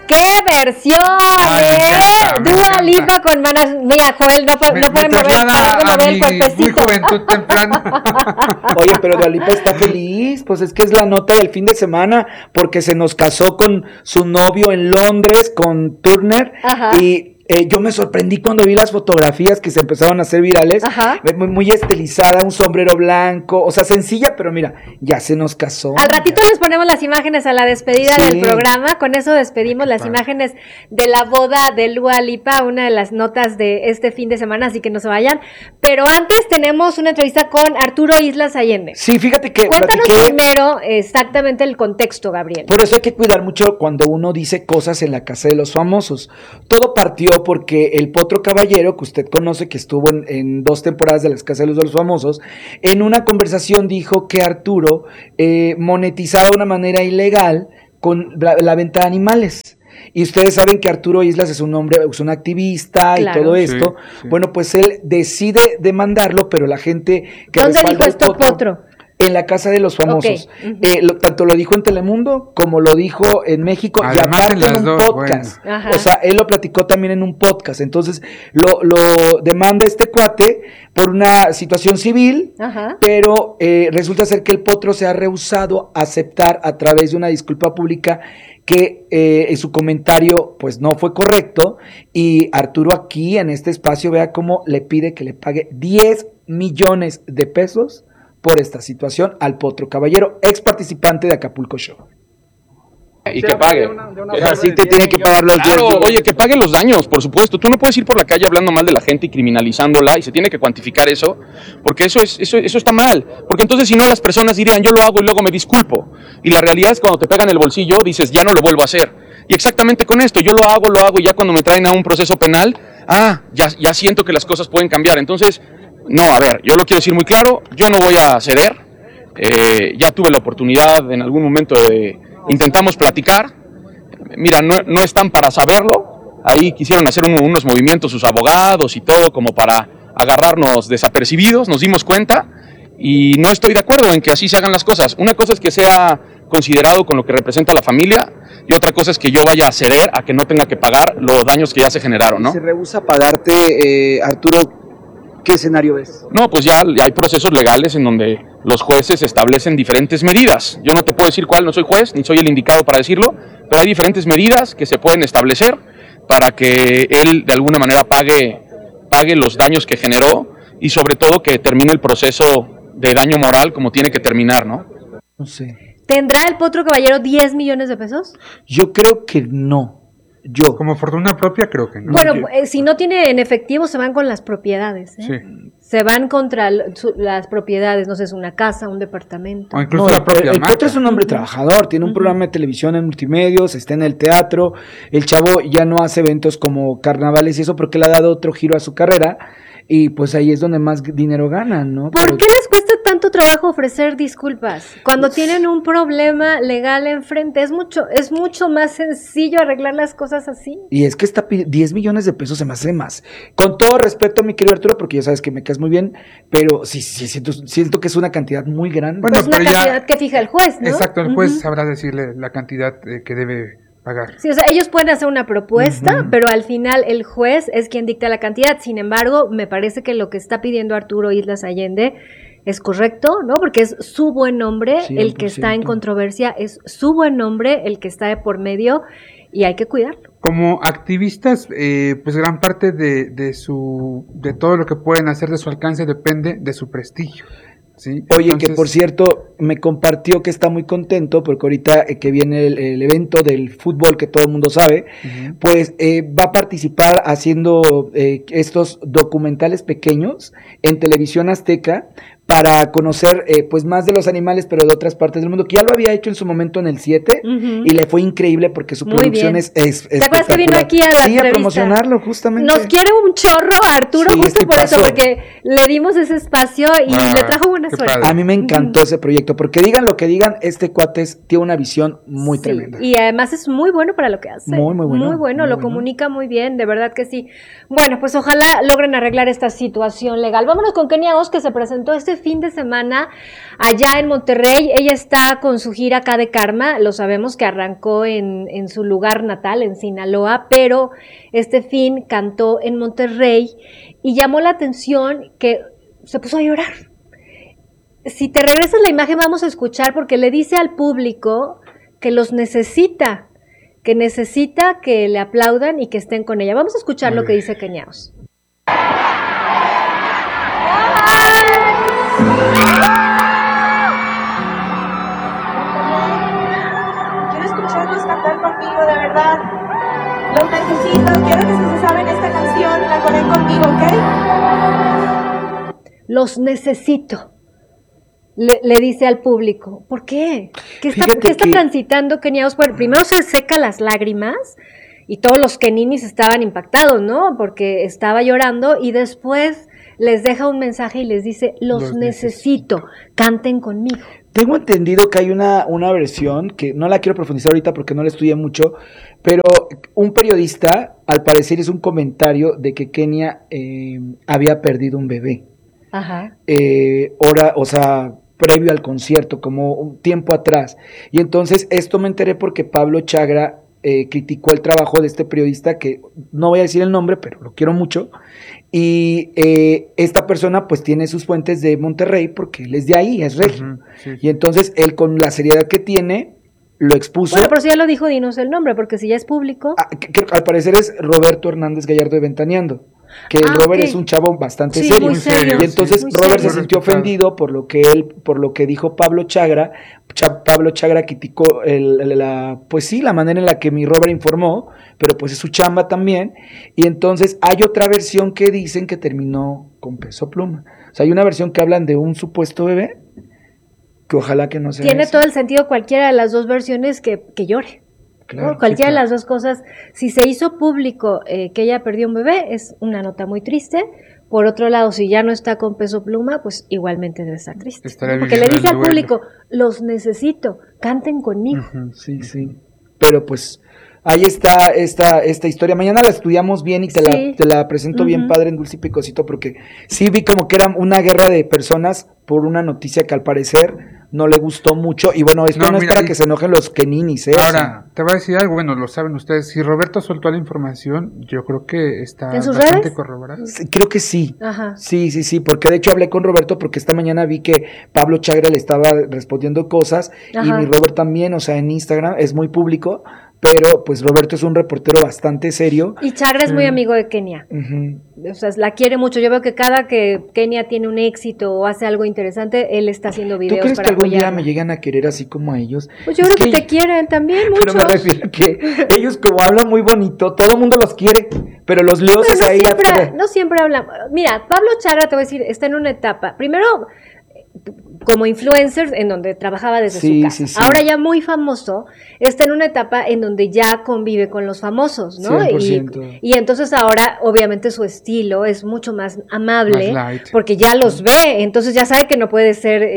¡Qué versión! Dua Lipa con manas. Mira, Joel, no puede mover el cuerpecito. Muy juventud temprana. Oye, pero Dua Lipa está feliz, pues es que es la nota del fin de semana, porque se nos casó con su novio en Londres, con Turner, y yo me sorprendí cuando vi las fotografías que se empezaron a hacer virales, muy estilizada, un sombrero blanco, o sea, sencilla, pero mira, ya se nos casó. Al ratito les ponemos las imágenes a la despedida del programa, con eso despedimos las imágenes de la boda de Dua Lipa, una de las notas de este fin de semana, así que no se vayan, pero antes tenemos una entrevista con Arturo Islas Allende. Sí, fíjate que cuéntanos primero exactamente el contexto, Gabriel. Por eso hay que cuidar mucho cuando uno dice cosas en la Casa de los Famosos. Todo partió porque el Potro Caballero, que usted conoce, que estuvo en 2 temporadas de las Casas de los Famosos, en una conversación dijo que Arturo monetizaba de una manera ilegal con la venta de animales. Y ustedes saben que Arturo Islas es un hombre, es un activista, claro, y todo esto. Sí. Bueno, pues él decide demandarlo, pero la gente que ¿dónde dijo esto Potro? En la Casa de los Famosos. Okay. Tanto lo dijo en Telemundo como lo dijo en México. Además, y aparte en un podcast. Bueno. O sea, él lo platicó también en un podcast. Entonces, lo demanda este cuate por una situación civil, pero resulta ser que el Potro se ha rehusado a aceptar a través de una disculpa pública que su comentario pues no fue correcto, y Arturo aquí en este espacio vea cómo le pide que le pague 10 millones de pesos por esta situación al Potro Caballero, ex participante de Acapulco Show. Y que pague. Así te tiene que pagar los 10. Claro, oye, que pague los daños, por supuesto. Tú no puedes ir por la calle hablando mal de la gente y criminalizándola, y se tiene que cuantificar eso, porque eso está mal. Porque entonces, si no, las personas dirían, yo lo hago y luego me disculpo. Y la realidad es que cuando te pegan el bolsillo, dices, ya no lo vuelvo a hacer. Y exactamente con esto, yo lo hago, y ya cuando me traen a un proceso penal, ya siento que las cosas pueden cambiar. Entonces, no, a ver, yo lo quiero decir muy claro, yo no voy a ceder. Ya tuve la oportunidad en algún momento intentamos platicar, mira, no están para saberlo, ahí quisieron hacer unos movimientos sus abogados y todo como para agarrarnos desapercibidos, nos dimos cuenta y no estoy de acuerdo en que así se hagan las cosas. Una cosa es que sea considerado con lo que representa la familia y otra cosa es que yo vaya a ceder a que no tenga que pagar los daños que ya se generaron, ¿no? ¿Se rehúsa a pagarte, Arturo? ¿Qué escenario ves? No, pues ya hay procesos legales en donde los jueces establecen diferentes medidas. Yo no te puedo decir cuál, no soy juez, ni soy el indicado para decirlo, pero hay diferentes medidas que se pueden establecer para que él de alguna manera pague los daños que generó y sobre todo que termine el proceso de daño moral como tiene que terminar, ¿no? No sé. ¿Tendrá el Potro Caballero 10 millones de pesos? Yo creo que no. Como fortuna propia creo que no. Bueno, si no tiene en efectivo se van con las propiedades, ¿eh? Sí. Se van contra las propiedades, no sé, es una casa, un departamento. O incluso la propia el Potro es un hombre trabajador, tiene un programa de televisión en multimedios, está en el teatro, el chavo ya no hace eventos como carnavales y eso porque le ha dado otro giro a su carrera. Y pues ahí es donde más dinero ganan, ¿no? ¿Por qué les cuesta tanto trabajo ofrecer disculpas? Cuando tienen un problema legal enfrente, es mucho más sencillo arreglar las cosas así. Y es que 10 millones de pesos se me hace más. Con todo respeto, mi querido Arturo, porque ya sabes que me caes muy bien, pero sí siento que es una cantidad muy grande. Bueno, pues una cantidad que fija el juez, ¿no? Exacto, el juez sabrá decirle la cantidad que debe pagar. Sí, o sea, ellos pueden hacer una propuesta, pero al final el juez es quien dicta la cantidad. Sin embargo, me parece que lo que está pidiendo Arturo Islas Allende es correcto, ¿no? Porque es su buen nombre 100%. El que está en controversia, es su buen nombre el que está de por medio y hay que cuidarlo. Como activistas, pues gran parte de todo lo que pueden hacer de su alcance depende de su prestigio. Sí, oye, entonces, que por cierto, me compartió que está muy contento porque ahorita que viene el evento del fútbol que todo el mundo sabe, pues va a participar haciendo estos documentales pequeños en Televisión Azteca para conocer pues más de los animales, pero de otras partes del mundo, que ya lo había hecho en su momento en el 7 y le fue increíble porque su producción es ¿te acuerdas que vino aquí a la entrevista? A promocionarlo justamente. Nos quiere un chorro Arturo justo por eso, porque le dimos ese espacio y le trajo buena suerte. A mí me encantó ese proyecto, porque digan lo que digan, este cuate tiene una visión muy tremenda. Y además es muy bueno para lo que hace. Muy bueno. Muy bueno, lo comunica muy bien, de verdad que sí. Bueno, pues ojalá logren arreglar esta situación legal. Vámonos con Kenia Oz, que se presentó este este fin de semana allá en Monterrey. Ella está con su gira acá de Karma, lo sabemos que arrancó en su lugar natal, en Sinaloa, pero este fin cantó en Monterrey y llamó la atención que se puso a llorar. Si te regresas la imagen vamos a escuchar porque le dice al público que los necesita, que necesita que le aplaudan y que estén con ella. Vamos a escuchar lo que dice Kenia Os. Quiero escucharlos cantar conmigo, de verdad. Los necesito, quiero que se saben esta canción, la corren conmigo, ¿ok? Los necesito. Le dice al público, ¿por qué? ¿Qué está transitando Kenia Os? Bueno, primero se seca las lágrimas y todos los keninis estaban impactados, ¿no? Porque estaba llorando y después les deja un mensaje y les dice, los necesito, canten conmigo. Tengo entendido que hay una versión, que no la quiero profundizar ahorita porque no la estudié mucho, pero un periodista, al parecer hizo un comentario de que Kenia había perdido un bebé. Ajá. Previo al concierto, como un tiempo atrás. Y entonces esto me enteré porque Pablo Chagra criticó el trabajo de este periodista, que no voy a decir el nombre, pero lo quiero mucho, y esta persona pues tiene sus fuentes de Monterrey, porque él es de ahí, es regio, sí. Y entonces él con la seriedad que tiene, lo expuso. Bueno, pero si ya lo dijo, dinos el nombre, porque si ya es público. Al parecer es Roberto Hernández Gallardo de Ventaneando, que Robert es un chavo bastante serio. Muy serio. Y entonces Robert se sintió ofendido por lo que dijo Pablo Chagra. Pablo Chagra criticó la manera en la que mi Robert informó, pero pues es su chamba también. Y entonces hay otra versión que dicen que terminó con Peso Pluma. O sea, hay una versión que hablan de un supuesto bebé, que ojalá que no sea Tiene eso. todo el sentido cualquiera de las dos versiones que llore. Claro, ¿no? Cualquiera de las dos cosas. Si se hizo público que ella perdió un bebé, es una nota muy triste. Por otro lado, si ya no está con Peso Pluma, pues igualmente debe estar triste, ¿no? Porque le dice al público, los necesito, canten conmigo. Sí. Pero pues ahí está esta historia. Mañana la estudiamos bien y te la presento bien padre en Dulce y Picosito, porque sí vi como que era una guerra de personas por una noticia que al parecer no le gustó mucho. Y bueno, esto no es para que se enojen los keninis, Ahora, te voy a decir algo, bueno, lo saben ustedes. Si Roberto soltó la información, yo creo que está ¿en sus bastante redes? corroborada. Creo que sí. Ajá. Sí, porque de hecho hablé con Roberto porque esta mañana vi que Pablo Chagra le estaba respondiendo cosas. Ajá. Y mi Robert también, o sea, en Instagram es muy público, pero pues Roberto es un reportero bastante serio. Y Chagra es muy amigo de Kenia. O sea, la quiere mucho. Yo veo que cada que Kenia tiene un éxito o hace algo interesante, él está haciendo videos para apoyarla. ¿Tú crees que algún día me llegan a querer así como a ellos? Pues yo creo que te quieren también mucho. Pero me refiero a que ellos como hablan muy bonito, todo el mundo los quiere, pero los leones ahí afuera. No siempre hablan. Mira, Pablo Chagra, te voy a decir, está en una etapa. Primero, como influencer, en donde trabajaba desde su casa. Sí. Ahora ya muy famoso, está en una etapa en donde ya convive con los famosos, ¿no? 100%. Y entonces ahora, obviamente, su estilo es mucho más amable, porque ya los ve, entonces ya sabe que no puede ser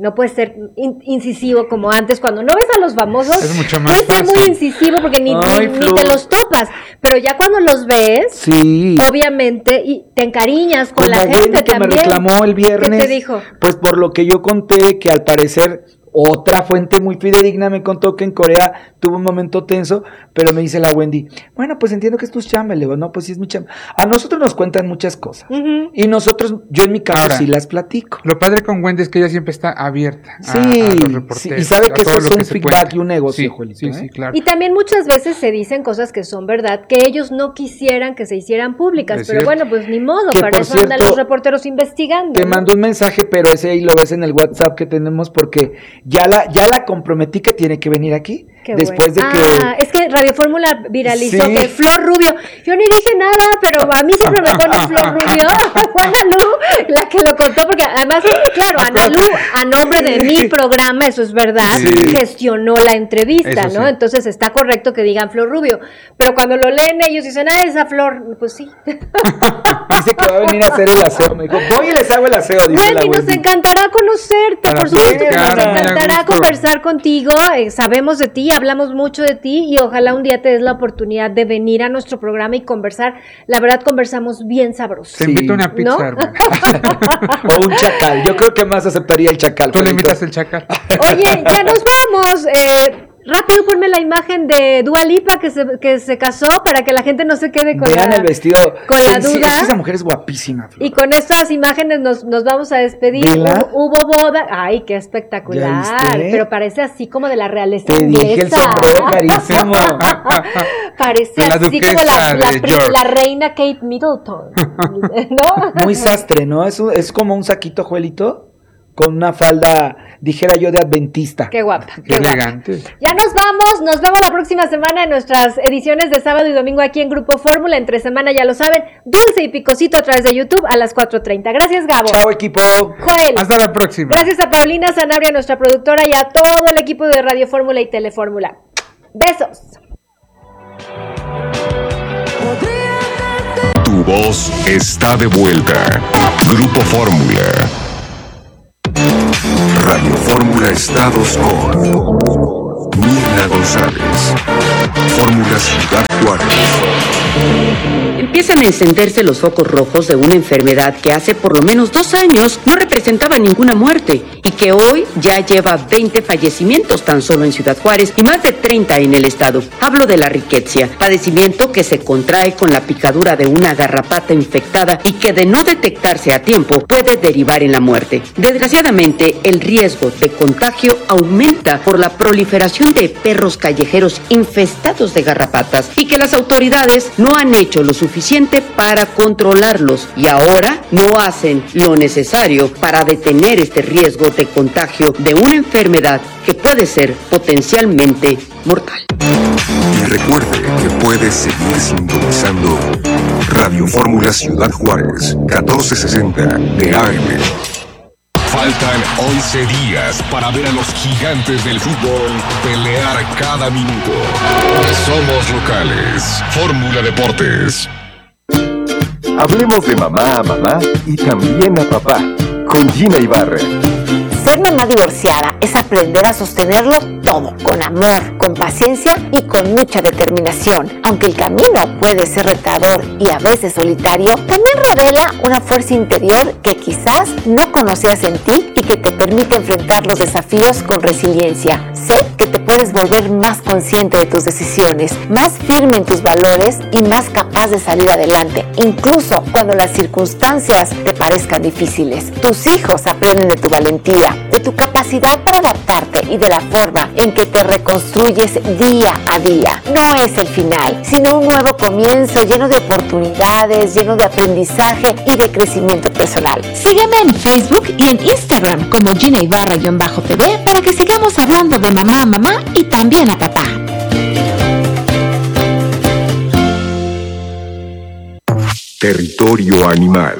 incisivo como antes. Cuando no ves a los famosos, es mucho más puede ser muy incisivo porque ni te los topas, pero ya cuando los ves, obviamente, y te encariñas con la gente que también. Me reclamó el viernes. ¿Qué te dijo? Pues por lo que yo conté, que al parecer otra fuente muy fidedigna me contó que en Corea tuvo un momento tenso, pero me dice la Wendy, bueno, pues entiendo que es tu chamba. Le digo, no, pues sí es mi chamba. A nosotros nos cuentan muchas cosas. Y nosotros, yo en mi caso sí las platico. Lo padre con Wendy es que ella siempre está abierta a los reporteros. Y sabe que esto es un feedback y un negocio, Juelito. Sí, claro. Y también muchas veces se dicen cosas que son verdad, que ellos no quisieran que se hicieran públicas, pero bueno, pues ni modo, que para eso andan los reporteros investigando. Te mandó un mensaje, pero ese ahí lo ves en el WhatsApp que tenemos, porque ya la comprometí que tiene que venir aquí. Qué después bueno. de que... es que Radio Fórmula viralizó que Flor Rubio, yo ni dije nada, pero a mí siempre me ponen Flor Rubio. Fue Analu la que lo contó, porque además, claro, Analu, a nombre de mi programa, eso es verdad, gestionó la entrevista, ¿no? Entonces está correcto que digan Flor Rubio, pero cuando lo leen ellos dicen, esa Flor, pues sí. Dice que va a venir a hacer el aseo, me dijo, voy y les hago el aseo, dice Wendy, nos encantará conocerte, por supuesto que nos encantará conversar contigo, sabemos de ti, hablamos mucho de ti y ojalá un día te des la oportunidad de venir a nuestro programa y conversar. La verdad, conversamos bien sabroso. Te invito a una pizza, ¿no? Hermana. O un chacal. Yo creo que más aceptaría el chacal. Tú le invitas el chacal. Oye, ya nos vamos. Rápido, ponme la imagen de Dua Lipa que se casó para que la gente no se quede con Vean el vestido. Con la duda. Sí, esa mujer es guapísima, Flor. Y con estas imágenes nos vamos a despedir. Hubo boda. Ay, qué espectacular. Pero parece así como de la realeza inglesa. Dije el sombrero carísimo. Parece así como la reina Kate Middleton. ¿No? Muy sastre, ¿no? Es como un saquito, Joelito, con una falda, dijera yo, de adventista. Qué guapa. Qué elegante. Ya nos vemos la próxima semana en nuestras ediciones de sábado y domingo aquí en Grupo Fórmula. Entre semana, ya lo saben, dulce y picosito a través de YouTube a las 4:30. Gracias, Gabo. Chao, equipo. Joel. Hasta la próxima. Gracias a Paulina Sanabria, nuestra productora, y a todo el equipo de Radio Fórmula y Telefórmula. Besos. Tu voz está de vuelta. Grupo Fórmula. Radio Fórmula Estados con Mirna González. Fórmula Ciudad Juárez. Empiezan a encenderse los focos rojos de una enfermedad que hace por lo menos 2 años no representaba ninguna muerte y que hoy ya lleva 20 fallecimientos tan solo en Ciudad Juárez y más de 30 en el estado. Hablo de la riqueza, padecimiento que se contrae con la picadura de una garrapata infectada y que de no detectarse a tiempo puede derivar en la muerte. Desgraciadamente, el riesgo de contagio aumenta por la proliferación de perros callejeros infestados de garrapatas y que las autoridades no han hecho lo suficiente para controlarlos y ahora no hacen lo necesario para detener este riesgo de contagio de una enfermedad que puede ser potencialmente mortal. Y recuerde que puede seguir sintonizando Radio Fórmula Ciudad Juárez, 1460 de AM. Faltan 11 días para ver a los gigantes del fútbol pelear cada minuto. Somos locales. Fórmula Deportes. Hablemos de mamá a mamá y también a papá, con Gina Ibarra. Ser mamá divorciada es aprender a sostenerlo todo, con amor, con paciencia y con mucha determinación. Aunque el camino puede ser retador y a veces solitario, también revela una fuerza interior que quizás no conocías en ti y que te permite enfrentar los desafíos con resiliencia. Sé que te puedes volver más consciente de tus decisiones, más firme en tus valores y más capaz de salir adelante, incluso cuando las circunstancias te parezcan difíciles. Tus hijos aprenden de tu valentía, de tu capacidad para adaptarte y de la forma en que te reconstruyes día a día. No es el final, sino un nuevo comienzo lleno de oportunidades, lleno de aprendizaje y de crecimiento personal. Sígueme en Facebook y en Instagram como Gina Ibarra-TV para que sigamos hablando de mamá a mamá y también a papá. Territorio Animal.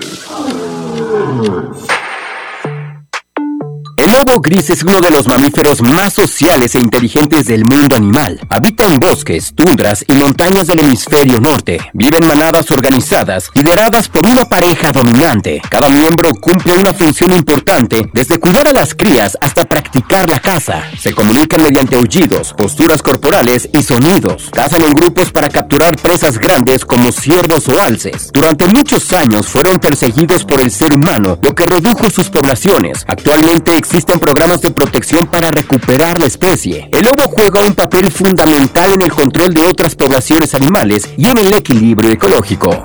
El lobo gris es uno de los mamíferos más sociales e inteligentes del mundo animal. Habita en bosques, tundras y montañas del hemisferio norte. Vive en manadas organizadas, lideradas por una pareja dominante. Cada miembro cumple una función importante, desde cuidar a las crías hasta practicar la caza. Se comunican mediante aullidos, posturas corporales y sonidos. Cazan en grupos para capturar presas grandes como ciervos o alces. Durante muchos años fueron perseguidos por el ser humano, lo que redujo sus poblaciones. Actualmente existen programas de protección para recuperar la especie. El lobo juega un papel fundamental en el control de otras poblaciones animales y en el equilibrio ecológico.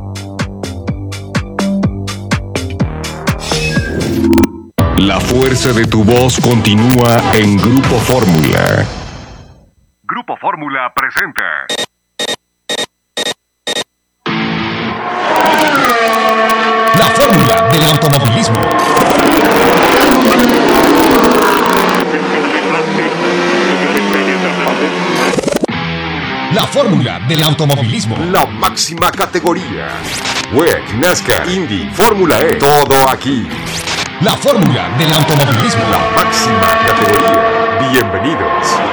La fuerza de tu voz continúa en Grupo Fórmula. Grupo Fórmula presenta La fórmula del automovilismo. La fórmula del automovilismo. la máxima categoría. WEC, NASCAR, Indy, Fórmula E, todo aquí. La fórmula del automovilismo. La máxima categoría. Bienvenidos.